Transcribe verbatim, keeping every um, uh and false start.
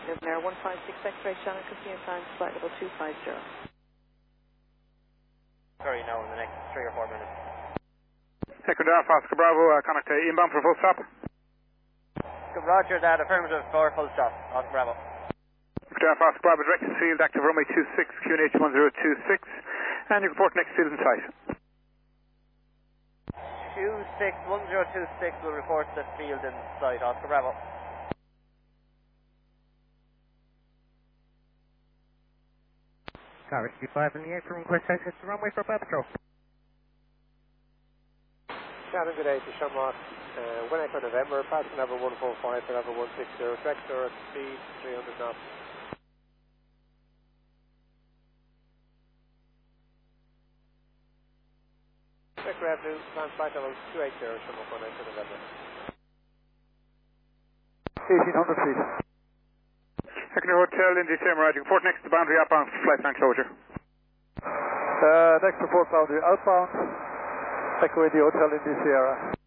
Live Air one five six X-ray, Shannon, continue time, flight level two five zero. Sorry, now in the next three or four minutes. Echo Alpha, Oscar Bravo, uh, contact uh, inbound for full stop. Roger that, affirmative for full stop, Oscar Bravo. Echo Alpha, Oscar Bravo, direct field, active runway two six, Q N H one zero two six, and you report next field in sight. two six one zero two six will report the field in sight, Oscar Bravo. Car Rescue five in the eight from request access to runway for Patrol. Shannon, good day to Shamrock. Uh, one Echo November, passing level one four five to level one six zero, vector at speed three hundred knots. Vector Avenue, land flight level two eight zero, Shamrock one Echo November. eighteen hundred feet. Echo Hotel, Indy Sierra, you report next to boundary outbound flight line closure. Uh, next report boundary outbound. Echo Indy Hotel, Indy Sierra.